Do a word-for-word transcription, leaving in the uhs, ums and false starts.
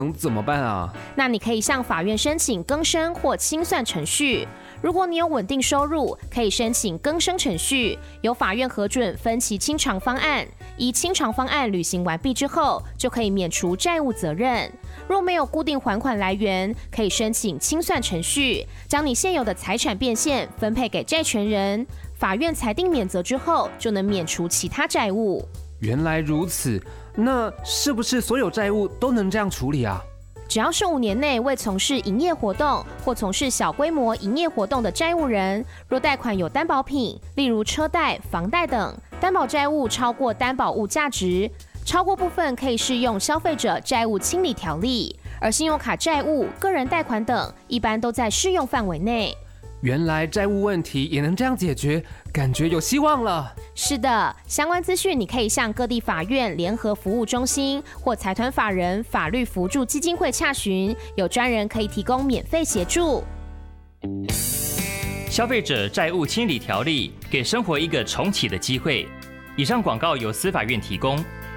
能怎么办啊？ 那你可以向法院申请更生或清算程序。如果你有稳定收入，可以申请更生程序，由法院核准分期清偿方案。依清偿方案履行完毕之后，就可以免除债务责任。若没有固定还款来源，可以申请清算程序，将你现有的财产变现分配给债权人。法院裁定免责之后，就能免除其他债务。 原来如此，那是不是所有债务都能这样处理啊？ 只要是五年内未从事营业活动或从事小规模营业活动的债务人，若贷款有担保品，例如车贷、房贷等，担保债务超过担保物价值，超过部分可以适用消费者债务清理条例，而信用卡债务、个人贷款等，一般都在适用范围内。 原来债务问题也能这样解决，感觉有希望了。 是的，相关资讯你可以向各地法院联合服务中心或财团法人法律扶助基金会洽询，有专人可以提供免费协助。 消费者债务清理条例给生活一个重启的机会。以上广告由司法院提供。